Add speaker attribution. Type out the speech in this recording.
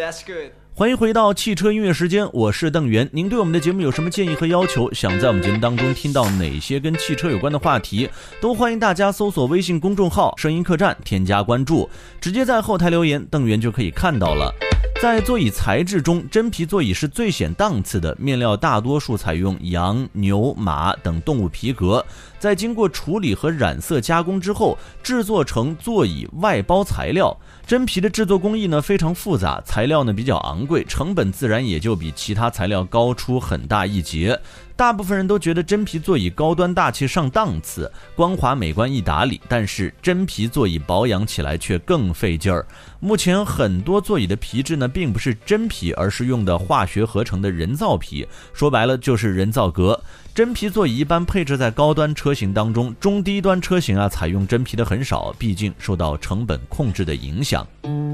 Speaker 1: that's good。
Speaker 2: 欢迎回到汽车音乐时间，我是邓源。您对我们的节目有什么建议和要求？想在我们节目当中听到哪些跟汽车有关的话题？都欢迎大家搜索微信公众号声音客栈，添加关注，直接在后台留言，邓源就可以看到了。在座椅材质中，真皮座椅是最显档次的，面料大多数采用羊、牛、马等动物皮革，在经过处理和染色加工之后，制作成座椅外包材料。真皮的制作工艺呢非常复杂，材料呢比较昂贵，成本自然也就比其他材料高出很大一截。大部分人都觉得真皮座椅高端大气上档次，光滑美观易打理，但是真皮座椅保养起来却更费劲儿。目前很多座椅的皮质呢并不是真皮，而是用的化学合成的人造皮，说白了就是人造革。真皮座椅一般配置在高端车型当中，中低端车型采用真皮的很少，毕竟受到成本控制的影响。